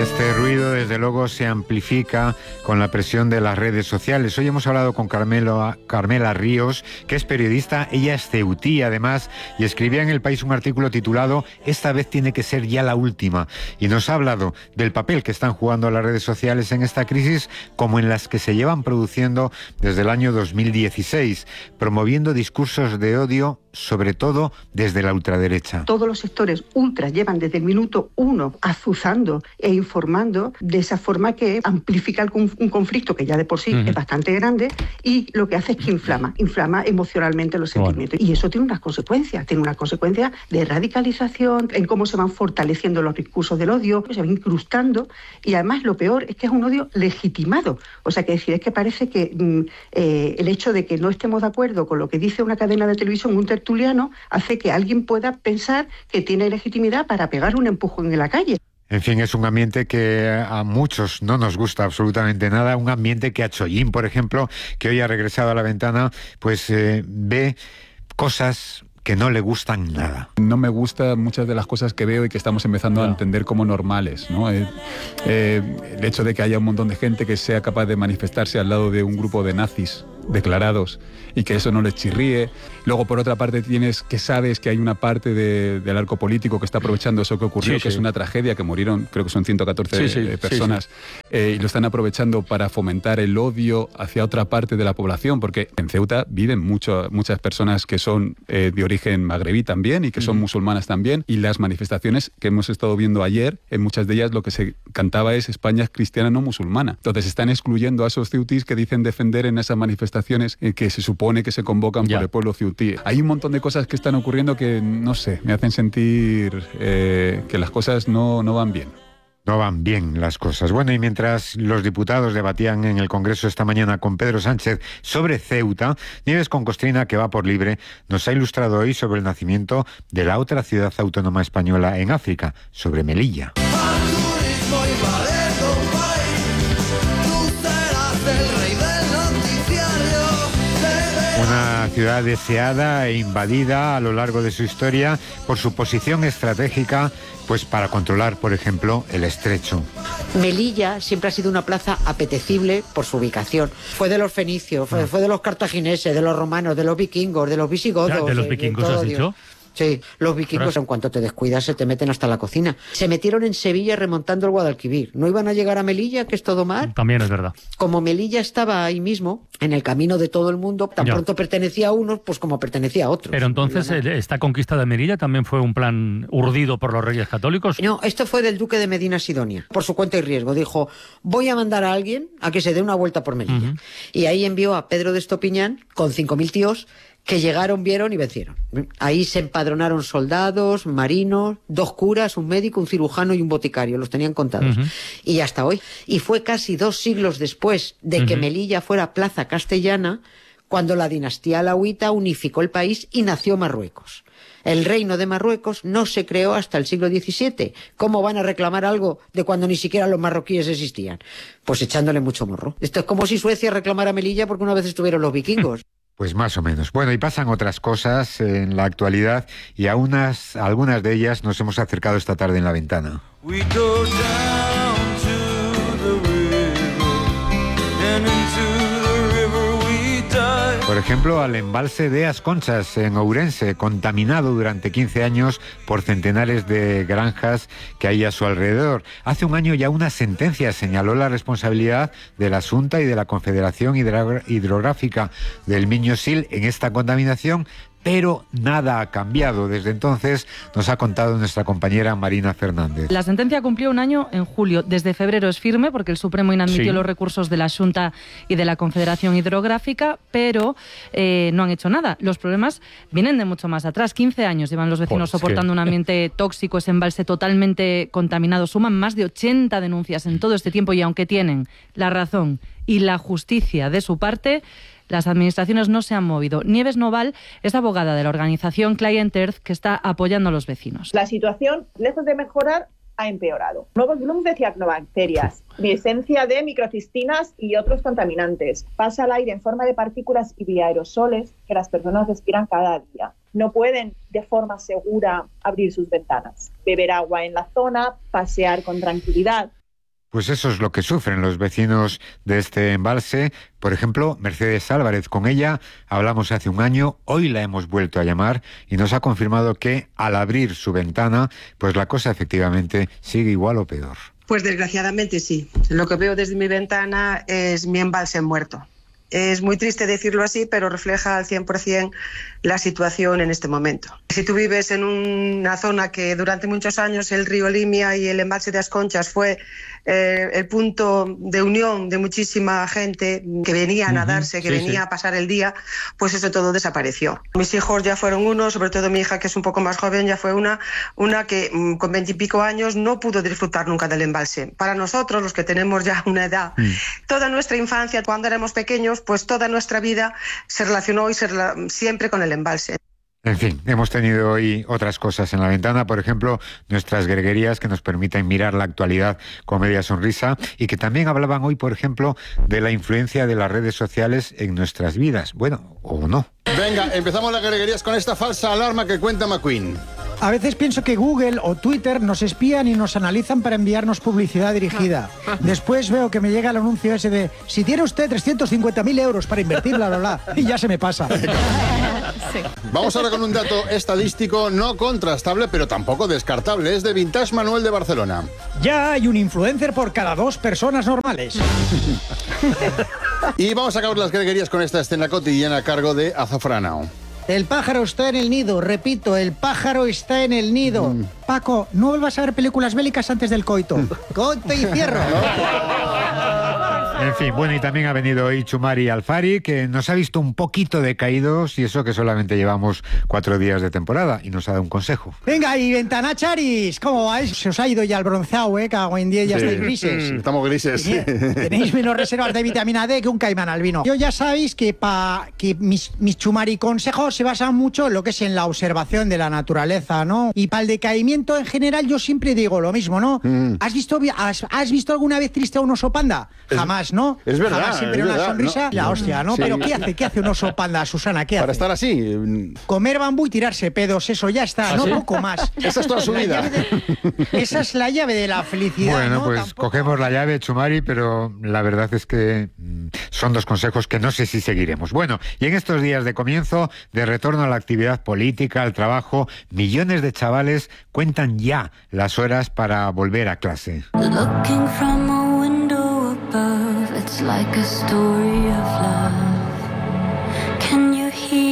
Este ruido, desde luego, se amplifica con la presión de las redes sociales. Hoy hemos hablado con Carmela Ríos, que es periodista. Ella es ceutí, además, y escribía en El País un artículo titulado "Esta vez tiene que ser ya la última". Y nos ha hablado del papel que están jugando las redes sociales en esta crisis, como en las que se llevan produciendo desde el año 2016, promoviendo discursos de odio, sobre todo desde la ultraderecha. Todos los sectores ultras llevan desde el minuto uno azuzando e informando de esa forma que amplifica un conflicto que ya de por sí es bastante grande, y lo que hace es que inflama emocionalmente los sentimientos. Y eso tiene unas consecuencias de radicalización, en cómo se van fortaleciendo los discursos del odio, se van incrustando, y además lo peor es que es un odio legitimado. O sea, es que parece que el hecho de que no estemos de acuerdo con lo que dice una cadena de televisión, un tertuliano, hace que alguien pueda pensar que tiene legitimidad para pegar un empujón en la calle. En fin, es un ambiente que a muchos no nos gusta absolutamente nada, un ambiente que a Chollín, por ejemplo, que hoy ha regresado a La Ventana, pues ve cosas que no le gustan nada. No me gustan muchas de las cosas que veo y que estamos empezando a entender como normales, ¿no? El hecho de que haya un montón de gente que sea capaz de manifestarse al lado de un grupo de nazis declarados y que eso no les chirríe. Luego, por otra parte, sabes que hay una parte del arco político que está aprovechando eso que ocurrió, que es una tragedia, que murieron, creo que son 114 personas, y lo están aprovechando para fomentar el odio hacia otra parte de la población, porque en Ceuta viven muchas personas que son de origen magrebí también y que son musulmanas también, y las manifestaciones que hemos estado viendo ayer, en muchas de ellas lo que se cantaba es España es cristiana, no musulmana. Entonces están excluyendo a esos ceutís que dicen defender en esas manifestaciones que se supone que se convocan por el pueblo ceutí. Hay un montón de cosas que están ocurriendo que, no sé, me hacen sentir que las cosas no van bien. No van bien las cosas. Bueno, y mientras los diputados debatían en el Congreso esta mañana con Pedro Sánchez sobre Ceuta, Nieves Concostrina, que va por libre, nos ha ilustrado hoy sobre el nacimiento de la otra ciudad autónoma española en África, sobre Melilla. Una ciudad deseada e invadida a lo largo de su historia por su posición estratégica, pues para controlar, por ejemplo, el estrecho. Melilla siempre ha sido una plaza apetecible por su ubicación. Fue de los fenicios, fue de los cartagineses, de los romanos, de los vikingos, de los visigodos. ¿De los vikingos has dicho? Sí, los vikingos en cuanto te descuidas se te meten hasta la cocina. Se metieron en Sevilla remontando el Guadalquivir. ¿No iban a llegar a Melilla, que es todo mar? También es verdad. Como Melilla estaba ahí mismo, en el camino de todo el mundo, tan pronto pertenecía a unos, pues como pertenecía a otros. Pero entonces, ¿esta conquista de Melilla también fue un plan urdido por los reyes católicos? No, esto fue del duque de Medina Sidonia, por su cuenta y riesgo. Dijo, voy a mandar a alguien a que se dé una vuelta por Melilla. Y ahí envió a Pedro de Estopiñán con 5.000 tíos, que llegaron, vieron y vencieron. Ahí se empadronaron soldados, marinos, 2 curas, un médico, un cirujano y un boticario, los tenían contados. Y hasta hoy. Y fue casi 2 siglos después de que Melilla fuera plaza castellana, cuando la dinastía alauita unificó el país y nació Marruecos. El reino de Marruecos no se creó hasta el siglo XVII. ¿Cómo van a reclamar algo de cuando ni siquiera los marroquíes existían? Pues echándole mucho morro. Esto es como si Suecia reclamara Melilla porque una vez estuvieron los vikingos. Pues más o menos. Bueno, y pasan otras cosas en la actualidad, y a algunas de ellas nos hemos acercado esta tarde en La Ventana. Por ejemplo, al embalse de As Conchas, en Ourense, contaminado durante 15 años por centenares de granjas que hay a su alrededor. Hace un año ya una sentencia señaló la responsabilidad de la Xunta y de la Confederación Hidrográfica del Miño-Sil en esta contaminación, pero nada ha cambiado. Desde entonces, nos ha contado nuestra compañera Marina Fernández. La sentencia cumplió un año en julio. Desde febrero es firme porque el Supremo inadmitió los recursos de la Xunta y de la Confederación Hidrográfica, pero no han hecho nada. Los problemas vienen de mucho más atrás. 15 años llevan los vecinos soportando un ambiente tóxico, ese embalse totalmente contaminado. Suman más de 80 denuncias en todo este tiempo, y aunque tienen la razón y la justicia de su parte, las administraciones no se han movido. Nieves Noval es abogada de la organización Client Earth, que está apoyando a los vecinos. La situación, lejos de mejorar, ha empeorado. Nuevos blooms de cianobacterias, presencia de microcistinas y otros contaminantes. Pasa al aire en forma de partículas y de aerosoles que las personas respiran cada día. No pueden de forma segura abrir sus ventanas, beber agua en la zona, pasear con tranquilidad. Pues eso es lo que sufren los vecinos de este embalse. Por ejemplo, Mercedes Álvarez, con ella hablamos hace un año, hoy la hemos vuelto a llamar y nos ha confirmado que al abrir su ventana, pues la cosa efectivamente sigue igual o peor. Pues desgraciadamente sí. Lo que veo desde mi ventana es mi embalse muerto. Es muy triste decirlo así, pero refleja al 100% la situación en este momento. Si tú vives en una zona que durante muchos años el río Limia y el embalse de As Conchas fue el punto de unión de muchísima gente que venía a nadarse, que venía a pasar el día, pues eso todo desapareció. Mis hijos ya fueron uno, sobre todo mi hija, que es un poco más joven, ya fue una que con 20 y pico años no pudo disfrutar nunca del embalse. Para nosotros, los que tenemos ya una edad, toda nuestra infancia, cuando éramos pequeños, pues toda nuestra vida se relacionó siempre con el embalse. En fin, hemos tenido hoy otras cosas en la ventana, por ejemplo, nuestras greguerías que nos permiten mirar la actualidad con media sonrisa y que también hablaban hoy, por ejemplo, de la influencia de las redes sociales en nuestras vidas. Bueno, o no. Venga, empezamos las greguerías con esta falsa alarma que cuenta McQueen. A veces pienso que Google o Twitter nos espían y nos analizan para enviarnos publicidad dirigida. Después veo que me llega el anuncio ese de si tiene usted 350.000 euros para invertir, bla, bla, bla, y ya se me pasa. Sí. Vamos ahora con un dato estadístico no contrastable, pero tampoco descartable. Es de Vintage Manuel de Barcelona. Ya hay un influencer por cada 2 personas normales. Y vamos a acabar las greguerías con esta escena cotidiana a cargo de Azafranao. El pájaro está en el nido, repito, el pájaro está en el nido. Paco, no vuelvas a ver películas bélicas antes del coito. Coito y cierro. En fin, bueno, y también ha venido hoy Chumari Alfari, que nos ha visto un poquito decaídos, y eso que solamente llevamos 4 días de temporada, y nos ha dado un consejo. Venga, y Ventana Charis, ¿cómo vais? Se os ha ido ya el bronceado, cago en 10, ya estáis grises. Estamos grises. Tenéis menos reservas de vitamina D que un caimán albino. Yo ya sabéis que mis Chumari consejos se basan mucho en lo que es en la observación de la naturaleza, ¿no? Y para el decaimiento en general yo siempre digo lo mismo, ¿no? ¿Has visto alguna vez triste a un oso panda? Jamás, ¿no? Es verdad. Jamás, siempre una sonrisa, no, la hostia, ¿no? Sí. Pero ¿qué hace un oso panda, Susana? ¿Qué hace? Para estar así. Comer bambú y tirarse pedos, eso ya está, ¿Ah, no? ¿Sí? Poco más. Esa es toda su vida. Esa es la llave de la felicidad. Bueno, ¿no? pues Tampoco... cogemos la llave, Chumari, pero la verdad es que son 2 consejos que no sé si seguiremos. Bueno, y en estos días de comienzo, de retorno a la actividad política, al trabajo, millones de chavales cuentan ya las horas para volver a clase. It's like a story of love. Can you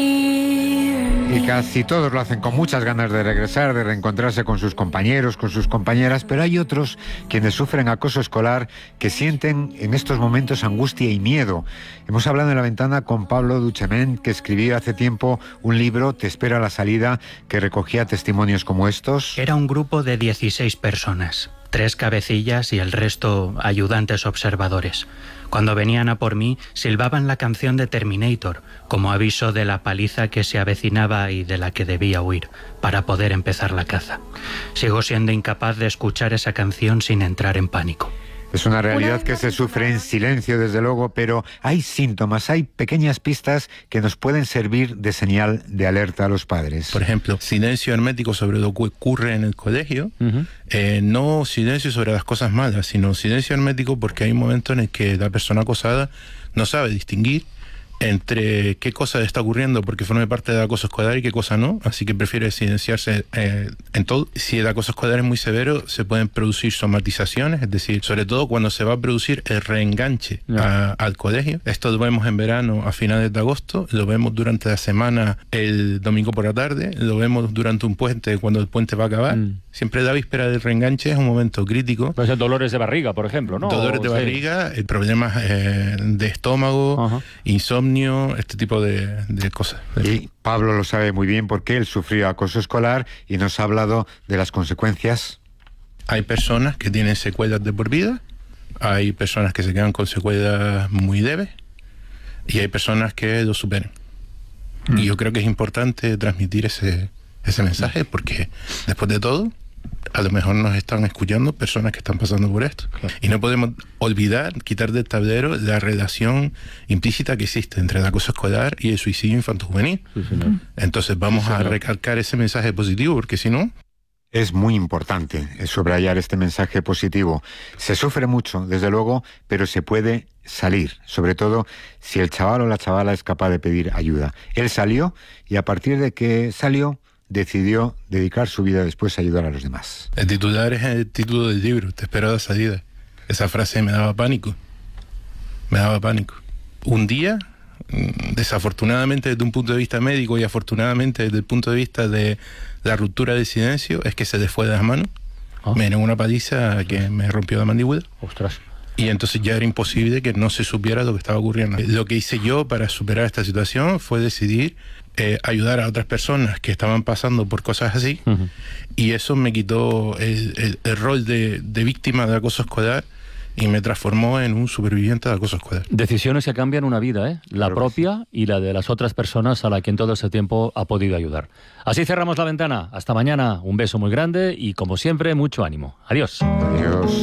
hear me? Y casi todos lo hacen con muchas ganas de regresar, de reencontrarse con sus compañeros, con sus compañeras, pero hay otros quienes sufren acoso escolar que sienten en estos momentos angustia y miedo. Hemos hablado en la ventana con Pablo Duchement, que escribió hace tiempo un libro, Te espero a la salida, que recogía testimonios como estos. Era un grupo de 16 personas. 3 cabecillas y el resto ayudantes observadores. Cuando venían a por mí, silbaban la canción de Terminator, como aviso de la paliza que se avecinaba y de la que debía huir, para poder empezar la caza. Sigo siendo incapaz de escuchar esa canción sin entrar en pánico. Es una realidad que se sufre en silencio, desde luego, pero hay síntomas, hay pequeñas pistas que nos pueden servir de señal de alerta a los padres. Por ejemplo, silencio hermético sobre lo que ocurre en el colegio. No silencio sobre las cosas malas, sino silencio hermético porque hay un momento en el que la persona acosada no sabe distinguir entre qué cosa está ocurriendo porque forma parte del acoso escolar y qué cosa no, así que prefiere silenciarse en todo. Si el acoso escolar es muy severo, se pueden producir somatizaciones, es decir, sobre todo cuando se va a producir el reenganche al colegio. Esto lo vemos en verano a finales de agosto, lo vemos durante la semana el domingo por la tarde, lo vemos durante un puente cuando el puente va a acabar. Siempre la víspera del reenganche es un momento crítico. Puede ser dolores de barriga, por ejemplo, ¿no? Dolores de barriga, problemas de estómago, insomnio, este tipo de cosas. Y Pablo lo sabe muy bien porque él sufrió acoso escolar y nos ha hablado de las consecuencias. Hay personas que tienen secuelas de por vida, hay personas que se quedan con secuelas muy leves y hay personas que lo superan. Y yo creo que es importante transmitir ese mensaje porque después de todo a lo mejor nos están escuchando personas que están pasando por esto. Claro. Y no podemos olvidar, quitar del tablero la relación implícita que existe entre el acoso escolar y el suicidio infanto-juvenil. Sí, entonces vamos a recalcar ese mensaje positivo, porque si no... Es muy importante subrayar este mensaje positivo. Se sufre mucho, desde luego, pero se puede salir, sobre todo si el chaval o la chavala es capaz de pedir ayuda. Él salió y a partir de que salió, decidió dedicar su vida después a ayudar a los demás. El titular es el título del libro, Te espero de salida. Esa frase me daba pánico. Me daba pánico. Un día, desafortunadamente desde un punto de vista médico y afortunadamente desde el punto de vista de la ruptura del silencio, es que se le fue de las manos. Me dio una paliza que me rompió la mandíbula. Ostras. Y entonces ya era imposible que no se supiera lo que estaba ocurriendo. Lo que hice yo para superar esta situación fue decidir ayudar a otras personas que estaban pasando por cosas así, y eso me quitó el rol de víctima de acoso escolar y me transformó en un superviviente de acoso escolar. Decisiones que cambian una vida, ¿eh? La propia y la de las otras personas a la que en todo ese tiempo ha podido ayudar. Así cerramos la ventana. Hasta mañana. Un beso muy grande y, como siempre, mucho ánimo. Adiós. Adiós.